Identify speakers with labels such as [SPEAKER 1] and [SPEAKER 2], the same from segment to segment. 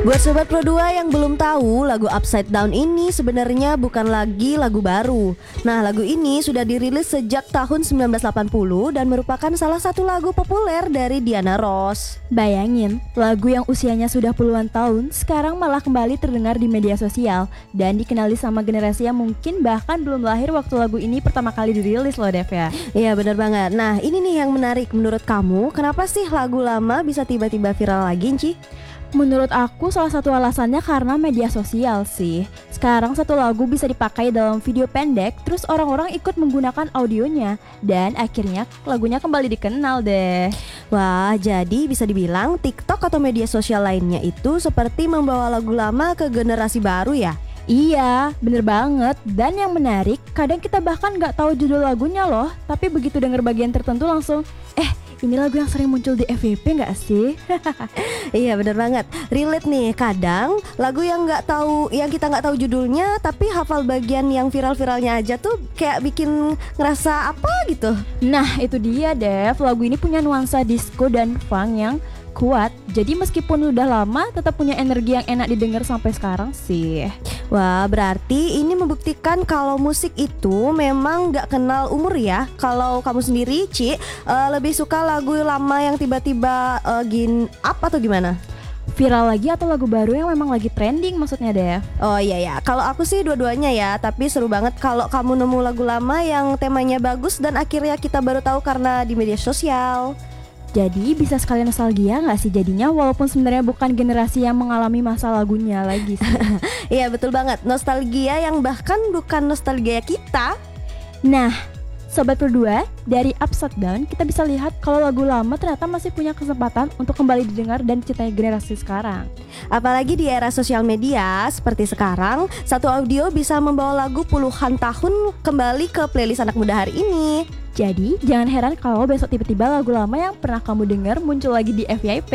[SPEAKER 1] Buat Sobat Pro 2 yang belum tahu, lagu Upside Down ini sebenarnya bukan lagi lagu baru. Nah, lagu ini sudah dirilis sejak tahun 1980 dan merupakan salah satu lagu populer dari Diana Ross.
[SPEAKER 2] Bayangin, lagu yang usianya sudah puluhan tahun sekarang malah kembali terdengar di media sosial dan dikenali sama generasi yang mungkin bahkan belum lahir waktu lagu ini pertama kali dirilis loh Dev ya.
[SPEAKER 1] Iya benar banget. Nah, ini nih yang menarik menurut kamu, kenapa sih lagu lama bisa tiba-tiba viral lagi, Ci?
[SPEAKER 2] Menurut aku salah satu alasannya karena media sosial sih. Sekarang satu lagu bisa dipakai dalam video pendek, terus orang-orang ikut menggunakan audionya, dan akhirnya lagunya kembali dikenal deh.
[SPEAKER 1] Wah, jadi bisa dibilang TikTok atau media sosial lainnya itu seperti membawa lagu lama ke generasi baru ya?
[SPEAKER 2] Iya, bener banget. Dan yang menarik, kadang kita bahkan gak tahu judul lagunya loh, tapi begitu denger bagian tertentu langsung, ini lagu yang sering muncul di FYP gak sih?
[SPEAKER 1] Iya bener banget. Relate nih, kadang lagu yang kita nggak tahu judulnya, tapi hafal bagian yang viral-viralnya aja tuh kayak bikin ngerasa apa gitu.
[SPEAKER 2] Nah itu dia Dev, lagu ini punya nuansa disco dan funk yang kuat. Jadi meskipun udah lama tetap punya energi yang enak didengar sampai sekarang sih.
[SPEAKER 1] Wah, berarti ini membuktikan kalau musik itu memang gak kenal umur ya. Kalau kamu sendiri, Ci, lebih suka lagu lama yang tiba-tiba up atau gimana?
[SPEAKER 2] Viral lagi atau lagu baru yang memang lagi trending maksudnya Dev?
[SPEAKER 1] Oh iya ya, kalau aku sih dua-duanya ya. Tapi seru banget kalau kamu nemu lagu lama yang temanya bagus dan akhirnya kita baru tahu karena di media sosial.
[SPEAKER 2] Jadi bisa sekalian nostalgia gak sih jadinya, walaupun sebenarnya bukan generasi yang mengalami masa lagunya lagi sih.
[SPEAKER 1] Iya betul banget, nostalgia yang bahkan bukan nostalgia kita.
[SPEAKER 2] Nah, Sobat Pro 2, dari Upside Down kita bisa lihat kalau lagu lama ternyata masih punya kesempatan untuk kembali didengar dan dicintai generasi sekarang.
[SPEAKER 1] Apalagi di era sosial media seperti sekarang, satu audio bisa membawa lagu puluhan tahun kembali ke playlist anak muda hari ini.
[SPEAKER 2] Jadi jangan heran kalau besok tiba-tiba lagu lama yang pernah kamu dengar muncul lagi di FYP.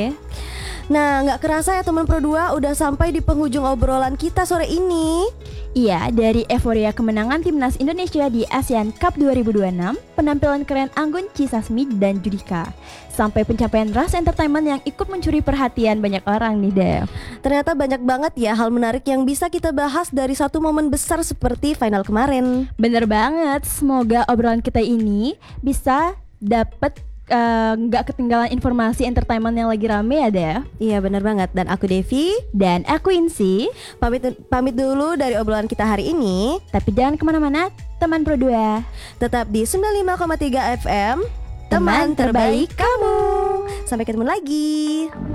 [SPEAKER 1] Nah, gak kerasa ya teman Pro 2 udah sampai di penghujung obrolan kita sore ini.
[SPEAKER 2] Iya, dari euforia kemenangan timnas Indonesia di ASEAN Cup 2026, penampilan keren Anggun C. Sasmi dan Judika, sampai pencapaian Ras Entertainment yang ikut mencuri perhatian banyak orang nih Dev.
[SPEAKER 1] Ternyata banyak banget ya hal menarik yang bisa kita bahas dari satu momen besar seperti final kemarin.
[SPEAKER 2] Bener banget, semoga obrolan kita ini bisa dapet nggak ketinggalan informasi entertainment yang lagi rame ya Dev.
[SPEAKER 1] Iya benar banget. Dan aku Devi.
[SPEAKER 2] Dan aku Insi.
[SPEAKER 1] Pamit dulu dari obrolan kita hari ini.
[SPEAKER 2] Tapi jangan kemana-mana teman Pro 2.
[SPEAKER 1] Tetap di 95,3 FM, teman terbaik kamu. Sampai ketemu lagi.